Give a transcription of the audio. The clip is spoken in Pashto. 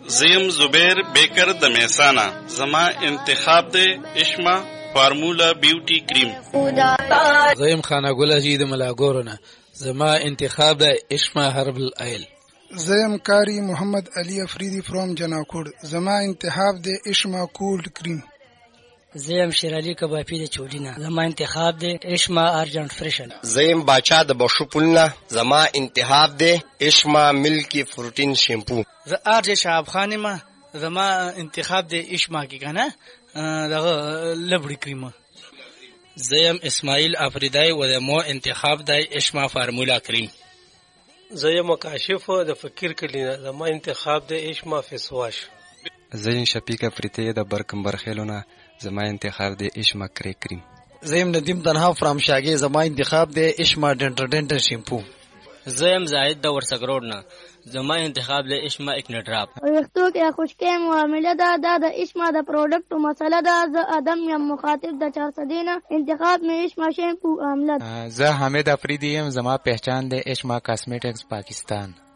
زیم زبیر بیکر د میسانا زما انتخاب د اشما فارمولا بیوټي کریم. زیم خانه ګل اجي د ملاګورونه زما انتخاب د اشما هربل آیل. زیم کاری محمد علی افریدی فرام جناکوړ زما انتخاب د اشما کولډ کریم. زیم شیرالی کبابی د چولینا زما انتخاب د اشما ارجنٹ فریشن. زیم باچا د بشوپولنا زما انتخاب د اشما ملکی فروټین شیمپو. ز ارج شعب خانما زما انتخاب د اشما کی کنه دغه لبړی کریم. زیم اسماعیل افریدی و د مو انتخاب د اشما فارمولا کریم. زیم کاشف د فکر کلینا زما انتخاب د اشما فیس واش. زیم شفیق افریدی د برکمبر خیلونه زما انتخاب د اشما کری کریم. زیم ندیم تنها فرام شاګي زما انتخاب د اشما ډنټر شیمپو. زیم زاهد د ورسګروډ نه زما انتخاب د اشما اکنډراپ. وختو کې خوشکې معاملې دا د اشما د پروډکټ مسله ده. ز ادم یم مخاطب د 400 نه انتخاب مې اشما شیمپو عملت. زه حامد افریدی یم زما پہچان د اشما کاسمیټکس پاکستان.